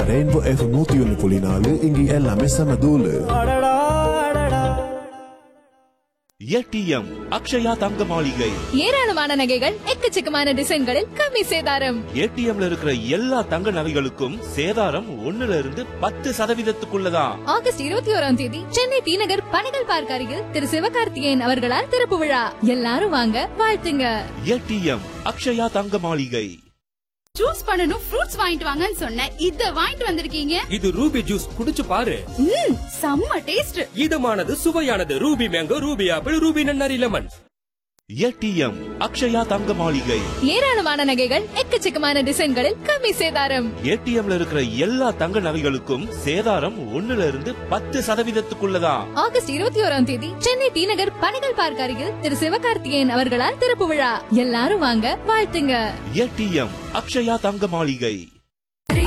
Rainbow FM 101.4 இங்க எல்லாமே செம தூளு. ஏடிஎம் அக்ஷயா தங்க மாளிகை. ஏராளமான நகைகள் எக்கச்சக்கமான டிசைன்களில் கம்மி சேதாரம். ஏடிஎம்ல இருக்கிற எல்லா தங்க நகைகளுக்கும் சேதாரம் 1% ஆகஸ்ட் 21 சென்னை டி நகர் பனகல் பார்க் அருகில் திரு சிவகார்த்திகேயன் அவர்களால் திறப்பு விழா. எல்லாரும் வாங்க, வாழ்த்துங்க. ஏடிஎம் அக்ஷயா தங்க மாளிகை. ஜூஸ் பண்ணனும் ஃப்ரூட்ஸ் வாங்கிட்டு வாங்கன்னு சொன்னேன். இத வாங்கிட்டு வந்திருக்கீங்க. இது ரூபி ஜூஸ், குடிச்சு பாரு. செம்ம taste. இதமானது, சுவையானது. Ruby mango, Ruby apple, Ruby நன்னாரி லெமன். ஏடிஎம் அக்ஷயா தங்க மாளிகை. ஏராளமான நகைகள் எக்கச்சக்கமான டிசைன்களில் கம்மி சேதாரம். ஏடிஎம்ல இருக்கிற எல்லா தங்க நகைகளுக்கும் சேதாரம் 1% ஆகஸ்ட் 21 சென்னை டி நகர் பனகல் பார்க் அருகில் திரு சிவகார்த்திகேயன் அவர்களால் திறப்பு விழா. எல்லாரும் வாங்க, வாழ்த்துங்க. ஏடிஎம் அக்ஷயா தங்க மாளிகை.